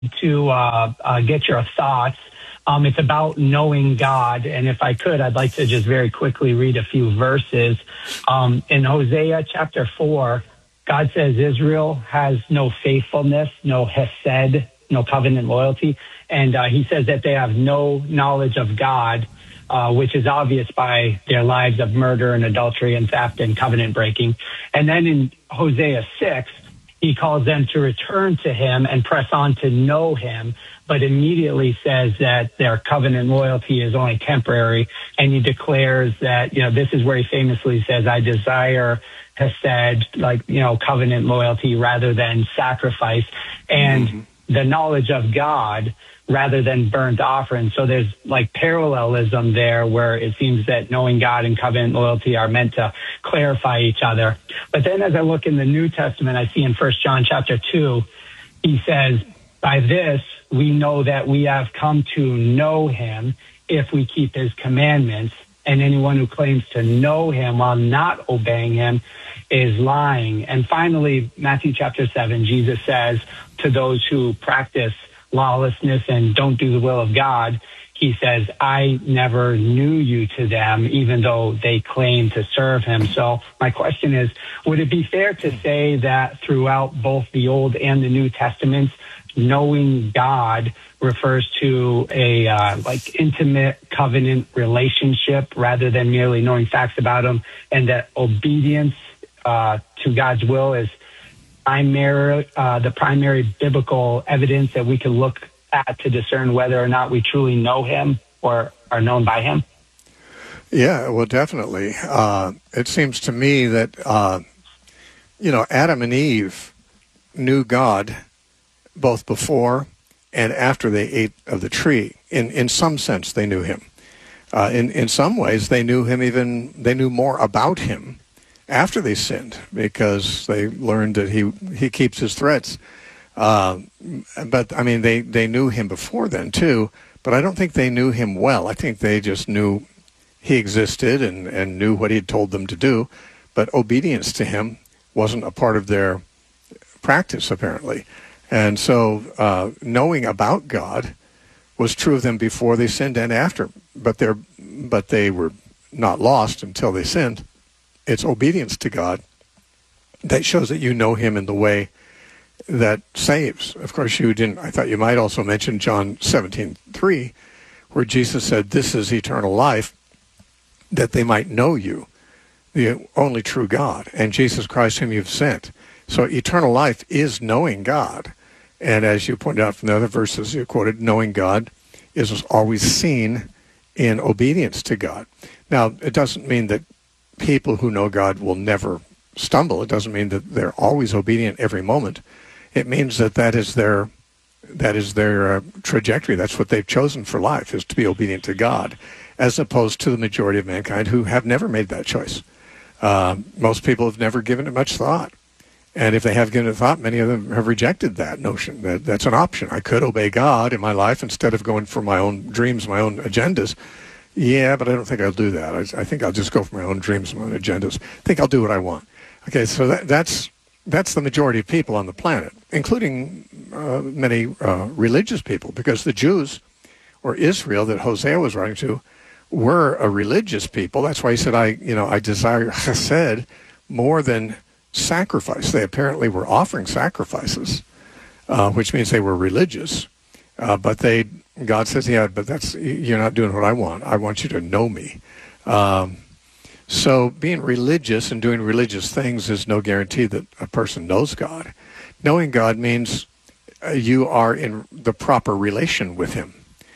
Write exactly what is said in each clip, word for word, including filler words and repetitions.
to uh, uh, get your thoughts. Um, it's about knowing God. And if I could, I'd like to just very quickly read a few verses. Um, in Hosea chapter four, God says Israel has no faithfulness, no hesed, no covenant loyalty. And uh, he says that they have no knowledge of God, uh, which is obvious by their lives of murder and adultery and theft and covenant breaking. And then in Hosea six, he calls them to return to him and press on to know him, but immediately says that their covenant loyalty is only temporary. And he declares that, you know, this is where he famously says, I desire hesed, like, you know, covenant loyalty rather than sacrifice, and mm-hmm. the knowledge of God rather than burnt offerings. So there's like parallelism there where it seems that knowing God and covenant loyalty are meant to clarify each other. But then as I look in the New Testament, I see in First John chapter two, he says, by this we know that we have come to know him if we keep his commandments, and anyone who claims to know him while not obeying him is lying. And finally, Matthew chapter seven, Jesus says to those who practice lawlessness and don't do the will of God, he says, I never knew you to them, even though they claim to serve him. So my question is, would it be fair to say that throughout both the Old and the New Testaments, knowing God refers to a uh, like intimate covenant relationship rather than merely knowing facts about him, and that obedience uh, to God's will is primary, uh, the primary biblical evidence that we can look at to discern whether or not we truly know him or are known by him? Yeah, well, definitely. Uh, it seems to me that, uh, you know, Adam and Eve knew God both before and after they ate of the tree. In in some sense, they knew him. Uh, in, in some ways, they knew him even, they knew more about him after they sinned, because they learned that he he keeps his threats. Uh, but, I mean, they, they knew him before then, too, but I don't think they knew him well. I think they just knew he existed and, and knew what he had told them to do, but obedience to him wasn't a part of their practice, apparently. And so uh, knowing about God was true of them before they sinned and after, but they're but they were not lost until they sinned. It's obedience to God that shows that you know him in the way that saves. Of course, you didn't. I thought you might also mention John seventeen three, where Jesus said, this is eternal life, that they might know you, the only true God, and Jesus Christ whom you've sent. So eternal life is knowing God. And as you pointed out from the other verses you quoted, knowing God is always seen in obedience to God. Now, it doesn't mean that people who know God will never stumble. It doesn't mean that they're always obedient every moment. It means that that is their that is their uh, trajectory. That's what they've chosen for life, is to be obedient to God, as opposed to the majority of mankind who have never made that choice. Uh, most people have never given it much thought. And if they have given it thought, many of them have rejected that notion that that's an option. I could obey God in my life instead of going for my own dreams, my own agendas. Yeah, but I don't think I'll do that. I, I think I'll just go for my own dreams, my own agendas. I think I'll do what I want. Okay, so that, that's that's the majority of people on the planet, including uh, many uh, religious people, because the Jews, or Israel that Hosea was writing to, were a religious people. That's why he said, I, you know, I desire chesed more than sacrifice. They apparently were offering sacrifices, uh, which means they were religious. Uh, but they, God says, yeah, but that's, you're not doing what I want. I want you to know me. Um, so being religious and doing religious things is no guarantee that a person knows God. Knowing God means uh, you are in the proper relation with him.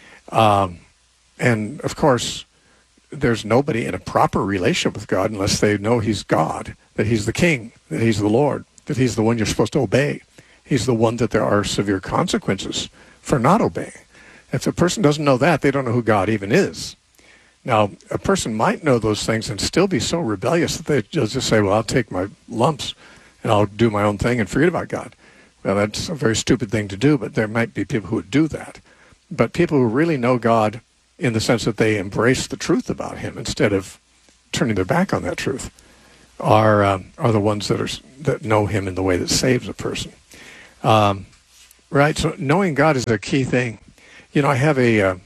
Um, and of course, there's nobody in a proper relationship with God unless they know he's God, that he's the king, that he's the Lord, that he's the one you're supposed to obey. He's the one that there are severe consequences for not obeying. If a person doesn't know that, they don't know who God even is. Now, a person might know those things and still be so rebellious that they just say, well, I'll take my lumps and I'll do my own thing and forget about God. Well, that's a very stupid thing to do, but there might be people who would do that. But people who really know God in the sense that they embrace the truth about him instead of turning their back on that truth are um, are the ones that are that know him in the way that saves a person. Um, Right. So knowing God is a key thing. You know, I have a, uh,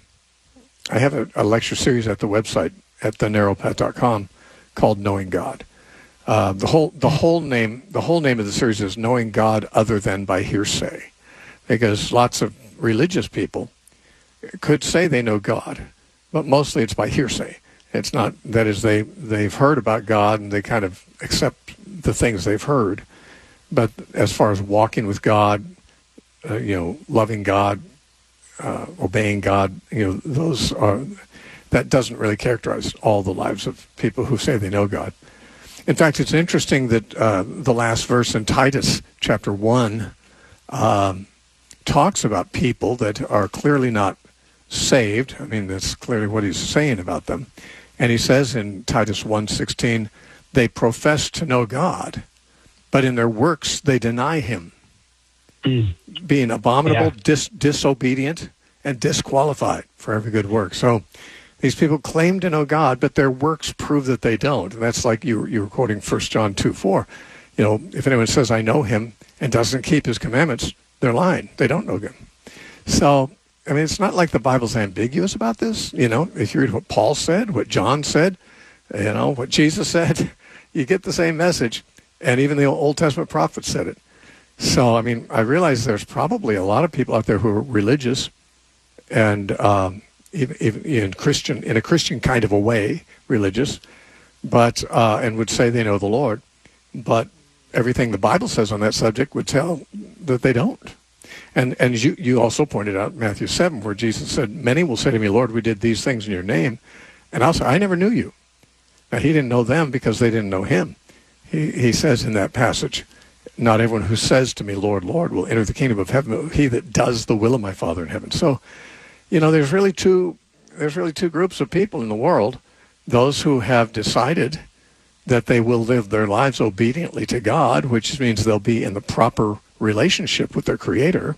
I have a, a lecture series at the website at the narrow path dot com called Knowing God. Uh, the whole the whole name the whole name of the series is Knowing God Other Than by Hearsay, because lots of religious people could say they know God, but mostly it's by hearsay. It's not, that is, they they've heard about God and they kind of accept the things they've heard, but as far as walking with God, uh, you know, loving God, uh, obeying God, you know, those are, that doesn't really characterize all the lives of people who say they know God. In fact, it's interesting that uh, the last verse in Titus chapter one um, talks about people that are clearly not saved. I mean, that's clearly what he's saying about them. And he says in Titus one sixteen, they profess to know God, but in their works they deny him, mm. being abominable, yeah. dis- disobedient, and disqualified for every good work. So these people claim to know God, but their works prove that they don't. And that's like you, you were quoting First John two four. You know, if anyone says, I know him, and doesn't keep his commandments, they're lying. They don't know him. So, I mean, it's not like the Bible's ambiguous about this. You know, if you read what Paul said, what John said, you know, what Jesus said, you get the same message. And even the Old Testament prophets said it. So, I mean, I realize there's probably a lot of people out there who are religious and um, even, even in Christian, in a Christian kind of a way, religious, but uh, and would say they know the Lord, but everything the Bible says on that subject would tell that they don't. And and you, you also pointed out Matthew seven, where Jesus said, many will say to me, Lord, we did these things in your name. And I'll say, I never knew you. Now, he didn't know them because they didn't know him. He, he says in that passage, not everyone who says to me, Lord, Lord, will enter the kingdom of heaven, but he that does the will of my Father in heaven. So, you know, there's really two there's really two groups of people in the world. Those who have decided that they will live their lives obediently to God, which means they'll be in the proper relationship with their Creator,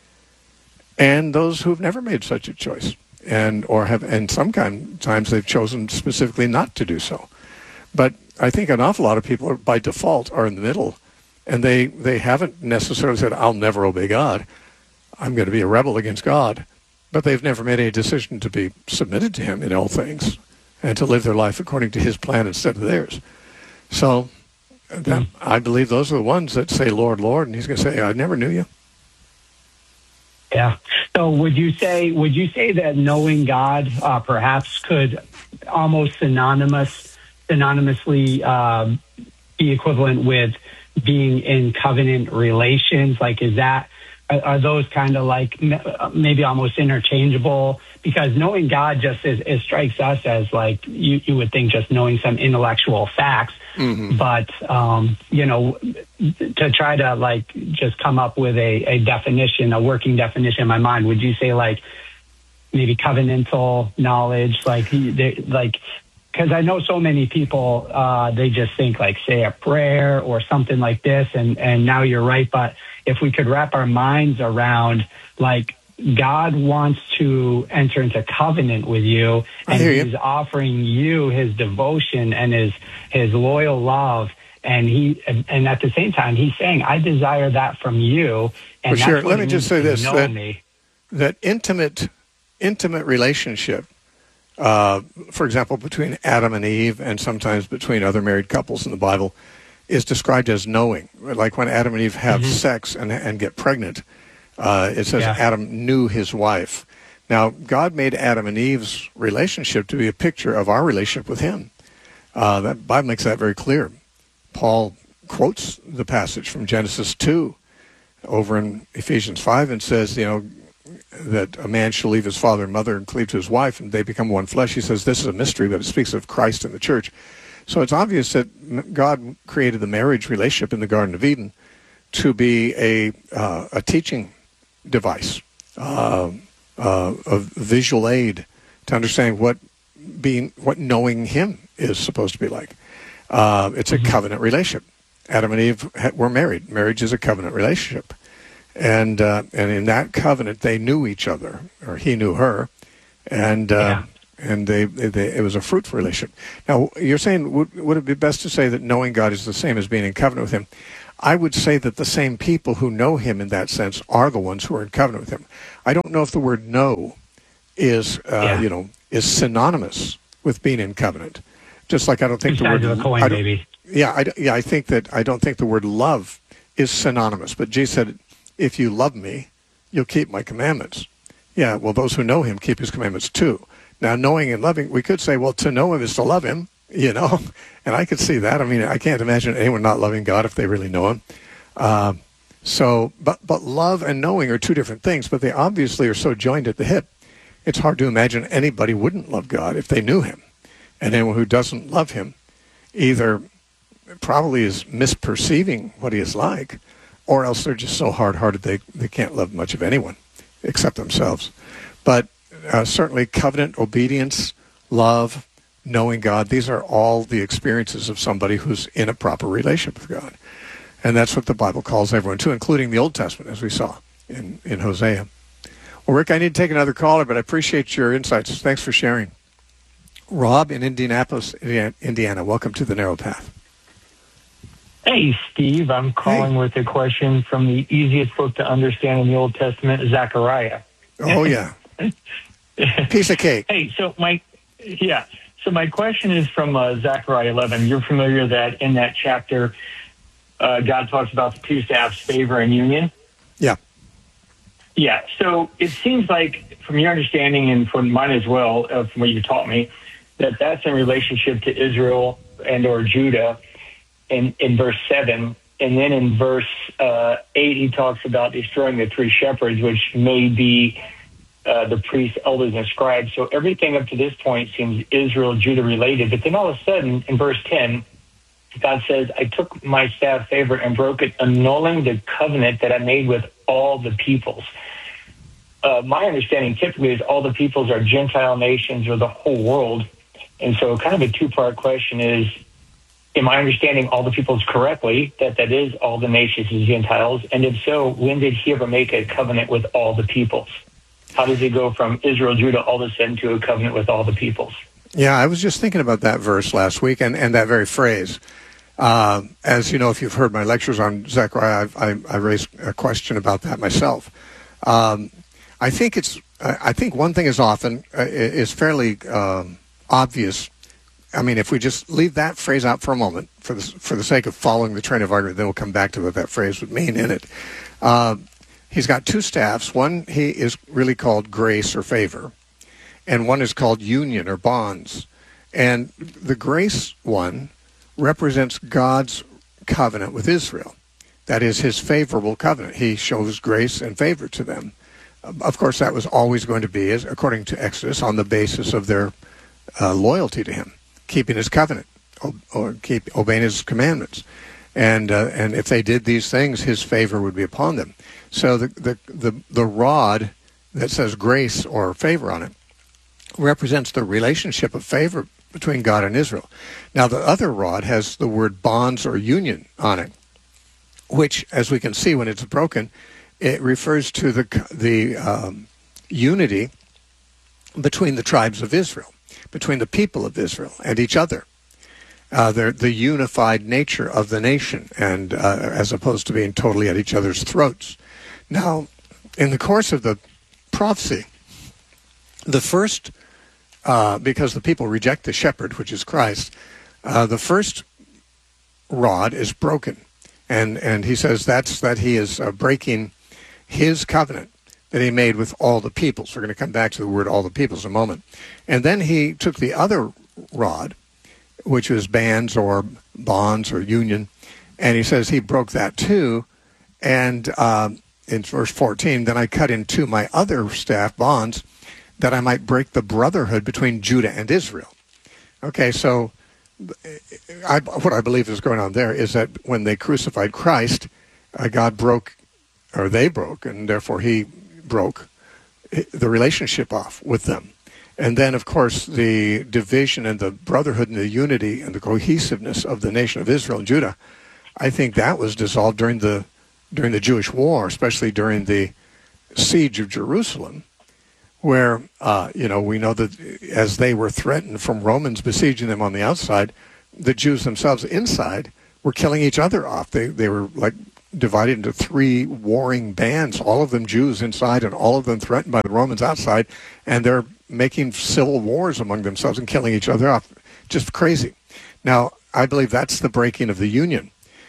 and those who've never made such a choice, and or have, and sometimes they've chosen specifically not to do so. But I think an awful lot of people are, by default, are in the middle, and they, they haven't necessarily said, I'll never obey God. I'm going to be a rebel against God. But they've never made any decision to be submitted to him in all things and to live their life according to his plan instead of theirs. So that, I believe those are the ones that say, Lord, Lord, and he's going to say, I never knew you. Yeah. So would you say, would you say that knowing God uh, perhaps could almost synonymous, synonymously um, be equivalent with being in covenant relations? Like, is that, are those kind of like maybe almost interchangeable? Because knowing God just is, it strikes us as like, you, you would think just knowing some intellectual facts, mm-hmm. but, um, you know, to try to like just come up with a, a definition, a working definition in my mind, would you say like maybe covenantal knowledge, like, like, because I know so many people, uh, they just think like say a prayer or something like this, and, and now you're right, but if we could wrap our minds around like God wants to enter into covenant with you, and he's offering you his devotion and his his loyal love, and he and, and at the same time he's saying, I desire that from you. And well, sure. Let me just say this: that, me. that intimate intimate relationship, uh, for example, between Adam and Eve, and sometimes between other married couples in the Bible, is described as knowing. Like when Adam and Eve have mm-hmm. sex and and get pregnant, uh, it says yeah. Adam knew his wife. Now, God made Adam and Eve's relationship to be a picture of our relationship with him. Uh, that Bible makes that very clear. Paul quotes the passage from Genesis two over in Ephesians five and says, you know, that a man shall leave his father and mother and cleave to his wife, and they become one flesh. He says this is a mystery, but it speaks of Christ and the church. So it's obvious that God created the marriage relationship in the Garden of Eden to be a uh, a teaching device, uh, uh, a visual aid to understanding what being what knowing Him is supposed to be like. Uh, it's a mm-hmm. covenant relationship. Adam and Eve were married. Marriage is a covenant relationship, and uh, and in that covenant they knew each other, or he knew her, and. Uh, yeah. And they, they, it was a fruitful relationship. Now, you're saying, would, would it be best to say that knowing God is the same as being in covenant with Him? I would say that the same people who know him in that sense are the ones who are in covenant with him. I don't know if the word know is, uh, Yeah. you know, is synonymous with being in covenant. Just like I don't think Two the word... sides of a coin, I don't- maybe. Yeah, I, yeah, I think that I don't think the word love is synonymous. But Jesus said, if you love me, you'll keep my commandments. Yeah, well, those who know him keep his commandments too. Now, knowing and loving, we could say, well, to know him is to love him, you know, and I could see that. I mean, I can't imagine anyone not loving God if they really know him. Uh, so, but, but love and knowing are two different things, but they obviously are so joined at the hip. It's hard to imagine anybody wouldn't love God if they knew him. And anyone who doesn't love him either probably is misperceiving what he is like, or else they're just so hard-hearted they, they can't love much of anyone except themselves. But uh, certainly covenant, obedience, love, knowing God, these are all the experiences of somebody who's in a proper relationship with God. And that's what the Bible calls everyone to, including the Old Testament, as we saw in, in Hosea. Well, Rick, I need to take another caller, but I appreciate your insights. Thanks for sharing. Rob in Indianapolis, Indiana, welcome to the Narrow Path. Hey, Steve, I'm calling Hey. with a question from the easiest book to understand in the Old Testament, Zechariah. Oh, yeah. Piece of cake. Hey, so my, yeah, so my question is from uh, Zechariah eleven. You're familiar that in that chapter, uh, God talks about the two staffs, favor and union? Yeah. Yeah, so it seems like, from your understanding and from mine as well, uh, from what you taught me, that that's in relationship to Israel and or Judah in, in verse seven. And then in verse uh, eight, he talks about destroying the three shepherds, which may be uh, the priests, elders, and scribes. So everything up to this point seems Israel, Judah related. But then all of a sudden, in verse ten, God says, I took my staff favor and broke it, annulling the covenant that I made with all the peoples. Uh, my understanding typically is all the peoples are Gentile nations or the whole world. And so kind of a two-part question is, am I understanding all the peoples correctly, that that is all the nations and Gentiles? And if so, when did he ever make a covenant with all the peoples? How does he go from Israel, Judah, all of a sudden to a covenant with all the peoples? Yeah, I was just thinking about that verse last week and, and that very phrase. Uh, as you know, if you've heard my lectures on Zechariah, I've, I, I raised a question about that myself. Um, I think it's. I think one thing is often uh, is fairly um, obvious. I mean, if we just leave that phrase out for a moment, for the for the sake of following the train of argument, then we'll come back to what that phrase would mean in it. Uh, he's got two staffs. One he is really called grace or favor, and one is called union or bonds. And the grace one represents God's covenant with Israel. That is his favorable covenant. He shows grace and favor to them. Of course, that was always going to be, as according to Exodus, on the basis of their uh, loyalty to him, keeping his covenant, or, or keep obeying his commandments. And uh, and if they did these things, his favor would be upon them. So the, the, the, the rod that says grace or favor on it represents the relationship of favor between God and Israel. Now, the other rod has the word bonds or union on it, which, as we can see when it's broken, it refers to the the um, unity between the tribes of Israel, between the people of Israel and each other. Uh, the unified nature of the nation, and uh, as opposed to being totally at each other's throats. Now, in the course of the prophecy, the first, uh, because the people reject the shepherd, which is Christ, uh, the first rod is broken. And and he says that's that he is uh, breaking his covenant that he made with all the peoples. We're going to come back to the word all the peoples in a moment. And then he took the other rod, which was bands or bonds or union, and he says he broke that too. And um, in verse fourteen, then I cut in two my other staff bonds that I might break the brotherhood between Judah and Israel. Okay, so I, what I believe is going on there is that when they crucified Christ, uh, God broke, or they broke, and therefore he broke the relationship off with them. And then, of course, the division and the brotherhood and the unity and the cohesiveness of the nation of Israel and Judah, I think that was dissolved during the during the Jewish war, especially during the siege of Jerusalem, where, uh, you know, we know that as they were threatened from Romans besieging them on the outside, the Jews themselves inside were killing each other off. They they were like divided into three warring bands, all of them Jews inside and all of them threatened by the Romans outside, and they're making civil wars among themselves and killing each other off. Just crazy. Now, I believe that's the breaking of the union.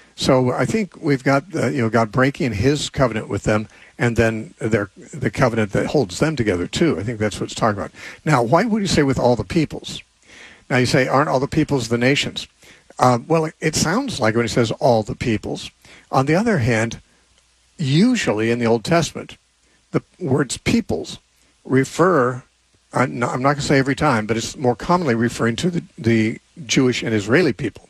So I think we've got uh, you know God breaking his covenant with them, and then their the covenant that holds them together too. I think that's what it's talking about. Now, why would you say with all the peoples? Now you say, aren't all the peoples the nations? Uh, well, it, it sounds like when he says all the peoples. On the other hand, usually in the Old Testament, the words peoples refer, I'm not, I'm not going to say every time, but it's more commonly referring to the, the Jewish and Israeli people.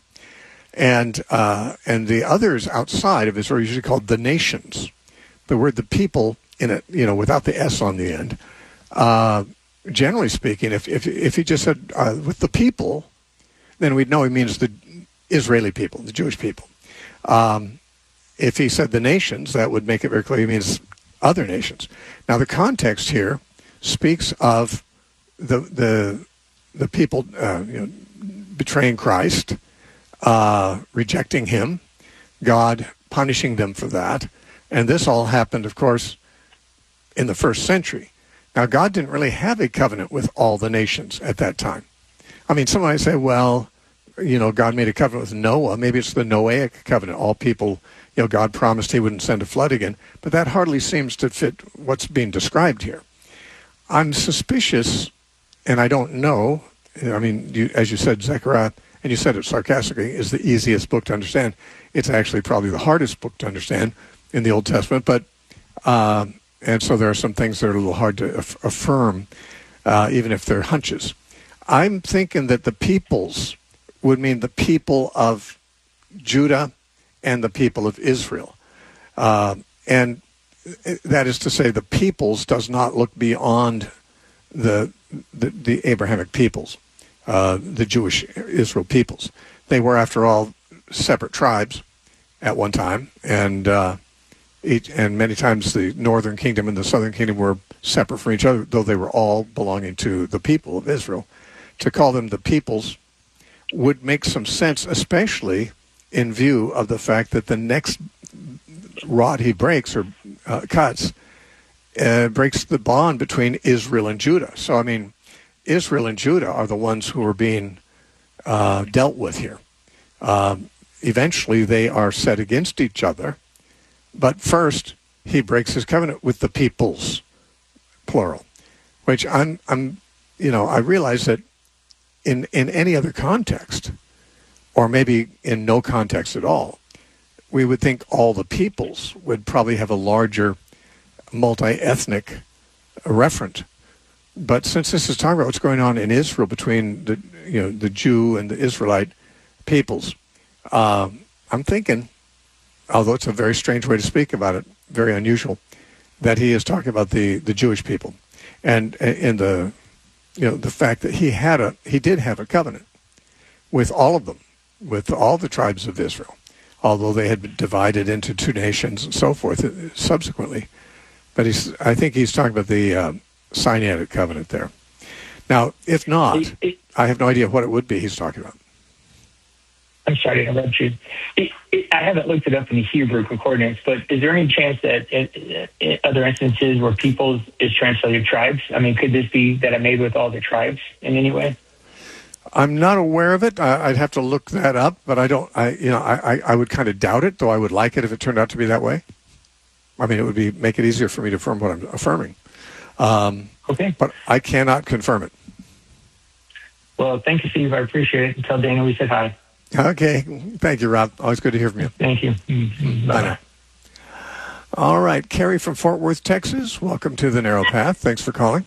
And uh, and the others outside of Israel are usually called the nations. The word the people, in it, you know, without the S on the end, uh, generally speaking, if, if, if he just said uh, with the people, then we'd know he means the Israeli people, the Jewish people. Um, if he said the nations, that would make it very clear he means other nations. Now, the context here speaks of the the the people uh, you know, betraying Christ, uh, rejecting him, God punishing them for that. And this all happened, of course, in the first century. Now, God didn't really have a covenant with all the nations at that time. I mean, some might say, well, you know, God made a covenant with Noah. Maybe it's the Noahic covenant. All people, you know, God promised he wouldn't send a flood again. But that hardly seems to fit what's being described here. I'm suspicious, and I don't know. I mean, you, as you said, Zechariah, and you said it sarcastically, is the easiest book to understand. It's actually probably the hardest book to understand in the Old Testament. But uh, and so there are some things that are a little hard to aff- affirm, uh, even if they're hunches. I'm thinking that the peoples would mean the people of Judah and the people of Israel. Uh, and that is to say, the peoples does not look beyond the the, the Abrahamic peoples, uh, the Jewish Israel peoples. They were, after all, separate tribes at one time, and uh, each, and many times the northern kingdom and the southern kingdom were separate from each other, though they were all belonging to the people of Israel. To call them the peoples would make some sense, especially in view of the fact that the next rod he breaks or uh, cuts uh, breaks the bond between Israel and Judah. So, I mean, Israel and Judah are the ones who are being uh, dealt with here. Um, eventually, they are set against each other, but first he breaks his covenant with the peoples, plural. Which I'm, I'm, you know, I realize that in in any other context, or maybe in no context at all, we would think all the peoples would probably have a larger multi-ethnic referent. But since this is talking about what's going on in Israel between the you know the Jew and the Israelite peoples, uh, I'm thinking, although it's a very strange way to speak about it, very unusual, that he is talking about the, the Jewish people, and in the you know the fact that he had a he did have a covenant with all of them, with all the tribes of Israel, although they had been divided into two nations and so forth subsequently. But he's, I think he's talking about the uh, Sinaitic covenant there. Now, if not, it, it, I have no idea what it would be he's talking about. I'm sorry to interrupt you. It, it, I haven't looked it up in the Hebrew concordance, but is there any chance that in, in other instances where peoples is translated tribes? I mean, could this be that I made with all the tribes in any way? I'm not aware of it. I, I'd have to look that up, but I don't. I you know I, I would kind of doubt it, though I would like it if it turned out to be that way. I mean, it would be make it easier for me to affirm what I'm affirming. Um, okay, but I cannot confirm it. Well, thank you, Steve. I appreciate it. Tell Dana we said hi. Okay, thank you, Rob. Always good to hear from you. Thank you. Mm-hmm. Bye now. All right, Carrie from Fort Worth, Texas. Welcome to the Narrow Path. Thanks for calling.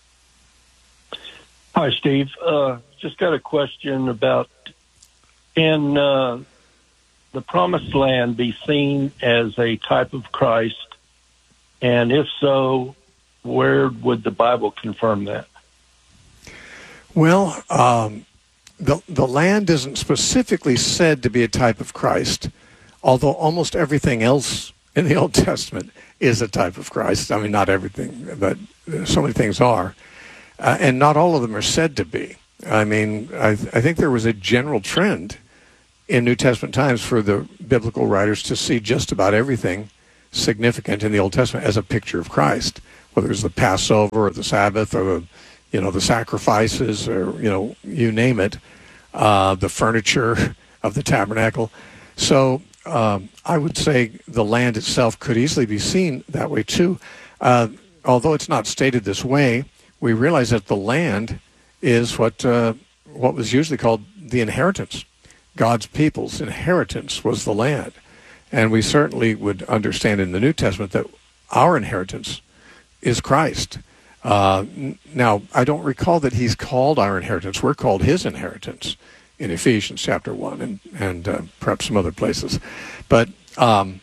Hi, Steve. Uh, just got a question about, can uh, the Promised Land be seen as a type of Christ? And if so, where would the Bible confirm that? Well, um, the, the land isn't specifically said to be a type of Christ, although almost everything else in the Old Testament is a type of Christ. I mean, not everything, but so many things are. Uh, and not all of them are said to be. I mean, I, I think there was a general trend in New Testament times for the biblical writers to see just about everything significant in the Old Testament as a picture of Christ, whether it's the Passover or the Sabbath or the, you know, the sacrifices or, you know, you name it, uh, the furniture of the tabernacle. So um, I would say the land itself could easily be seen that way too. Uh, although it's not stated this way, we realize that the land is what uh, what was usually called the inheritance. God's people's inheritance was the land. And we certainly would understand in the New Testament that our inheritance is Christ. Uh, now, I don't recall that he's called our inheritance. We're called his inheritance in Ephesians chapter one and, and uh, perhaps some other places. But, um,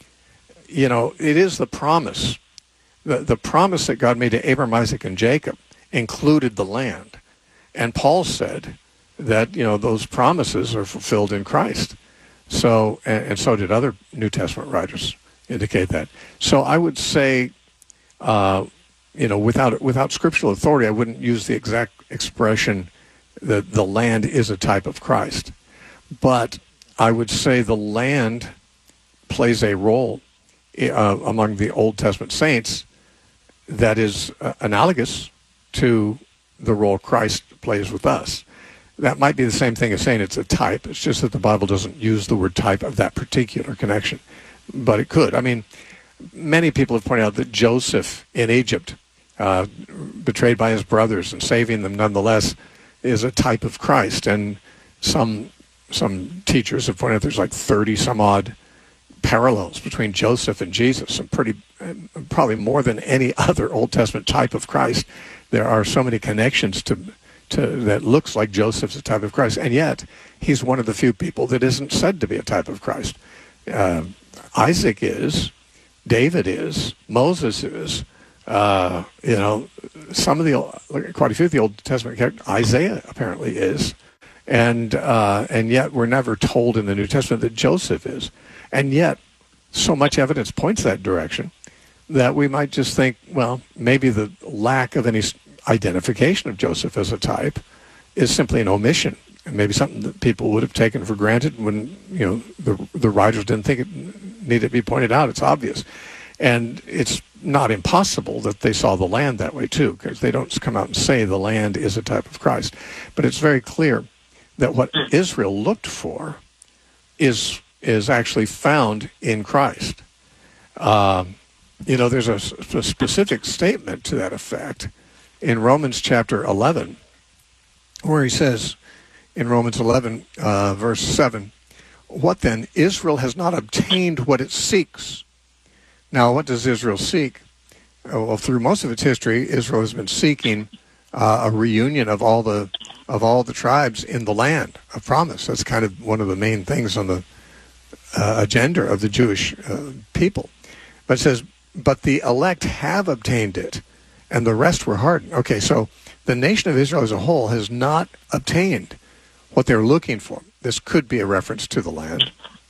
you know, it is the promise. The, the promise that God made to Abraham, Isaac, and Jacob included the land. And Paul said that, you know, those promises are fulfilled in Christ. So, and, and so did other New Testament writers indicate that. So I would say, uh, you know, without without scriptural authority, I wouldn't use the exact expression that the land is a type of Christ. But I would say the land plays a role uh, among the Old Testament saints that is uh, analogous to the role Christ plays with us. That might be the same thing as saying it's a type. It's just that the Bible doesn't use the word type of that particular connection. But it could. I mean, many people have pointed out that Joseph in Egypt, uh, betrayed by his brothers and saving them nonetheless, is a type of Christ. And some some teachers have pointed out there's like thirty some odd parallels between Joseph and Jesus, and pretty probably more than any other Old Testament type of Christ. There are so many connections to To, that looks like Joseph's a type of Christ, and yet he's one of the few people that isn't said to be a type of Christ. Uh, Isaac is, David is, Moses is, uh, you know, some of the, quite a few of the Old Testament characters, Isaiah apparently is, and uh, and yet we're never told in the New Testament that Joseph is, and yet so much evidence points that direction that we might just think, well, maybe the lack of any identification of Joseph as a type is simply an omission, and maybe something that people would have taken for granted when, you know, the the writers didn't think it needed to be pointed out. It's obvious, and it's not impossible that they saw the land that way too, because they don't come out and say the land is a type of Christ. But it's very clear that what Israel looked for is is actually found in Christ. Um, you know, there's a, a specific statement to that effect in Romans chapter eleven, where he says, in Romans eleven, uh, verse seven, "What then? Israel has not obtained what it seeks." Now, what does Israel seek? Well, through most of its history, Israel has been seeking uh, a reunion of all the of all the tribes in the land of promise. That's kind of one of the main things on the uh, agenda of the Jewish uh, people. But it says, "But the elect have obtained it, and the rest were hardened." Okay, so the nation of Israel as a whole has not obtained what they're looking for. This could be a reference to the land.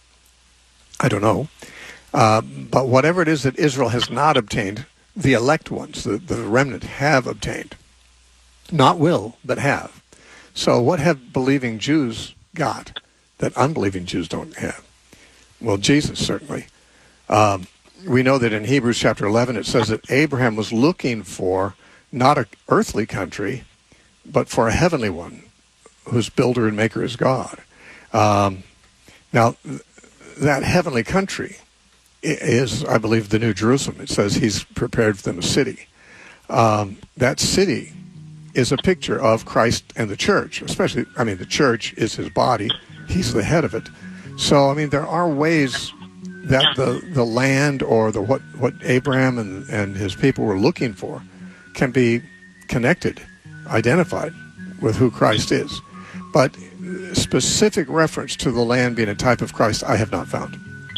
I don't know. Uh, but whatever it is that Israel has not obtained, the elect ones, the, the remnant, have obtained. Not will, but have. So what have believing Jews got that unbelieving Jews don't have? Well, Jesus, certainly. Um, we know that in Hebrews chapter eleven, it says that Abraham was looking for not an earthly country, but for a heavenly one, whose builder and maker is God. Um, now, th- that heavenly country is, I believe, the New Jerusalem. It says he's prepared for them a city. Um, that city is a picture of Christ and the church, especially, I mean, the church is his body. He's the head of it. So, I mean, there are ways that the, the land or the what, what Abraham and, and his people were looking for can be connected, identified with who Christ is. But specific reference to the land being a type of Christ, I have not found.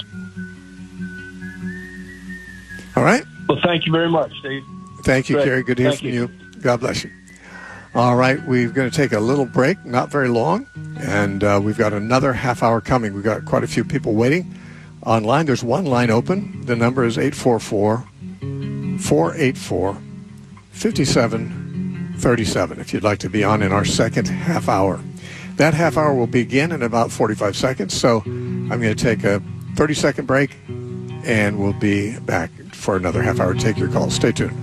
All right? Well, thank you very much, Steve. Thank you, Great. Kerry. Good to hear Thank from you. you. God bless you. All right, we're going to take a little break, not very long, and uh, we've got another half hour coming. We've got quite a few people waiting online. There's one line open. The number is eight four four, four eight four, five seven three seven if you'd like to be on in our second half hour. That half hour will begin in about forty-five seconds, so I'm going to take a thirty-second break, and we'll be back for another half hour. Take your call. Stay tuned.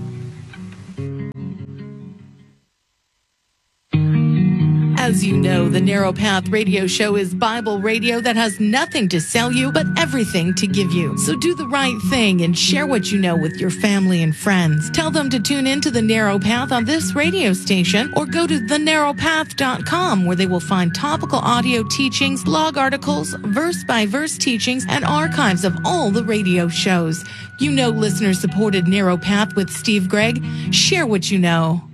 As you know, the Narrow Path Radio Show is Bible radio that has nothing to sell you, but everything to give you. So do the right thing and share what you know with your family and friends. Tell them to tune in to the Narrow Path on this radio station, or go to the narrow path dot com, where they will find topical audio teachings, blog articles, verse-by-verse teachings, and archives of all the radio shows. You know listener-supported Narrow Path with Steve Gregg. Share what you know.